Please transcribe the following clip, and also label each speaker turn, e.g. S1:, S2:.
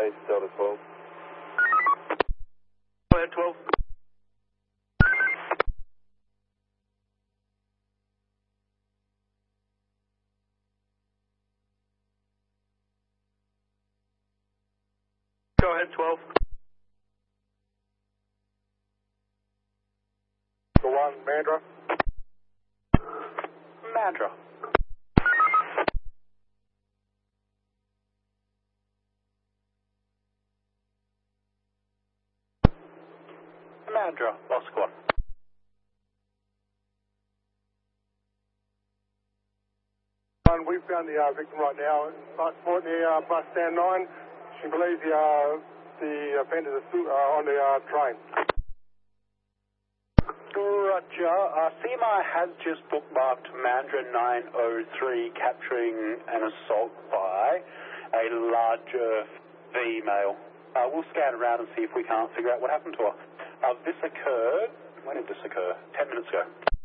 S1: East Delta 12.
S2: Go ahead, 12. Go ahead, 12.
S1: The 1, Mandra.
S2: Mandra. Mandra, lost squad.
S1: We found the victim right now. Passport near bus stand 9. She believes the offenders are still on the train.
S2: Roger. CMI has just bookmarked Mandra 903 capturing an assault by a larger female. We'll scan around and see if we can't figure out what happened to her. This occurred, when did this occur? 10 minutes ago.